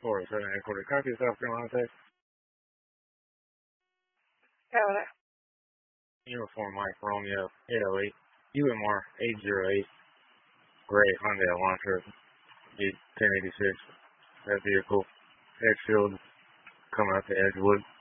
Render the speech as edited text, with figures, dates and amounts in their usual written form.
840, 7840. Copy, South Carolina, Texas. Got it. Uniform Mike Romeo 808. UMR 808. Gray Hyundai Elantra. 1086. That vehicle. Edgefield. Coming out to Edgewood.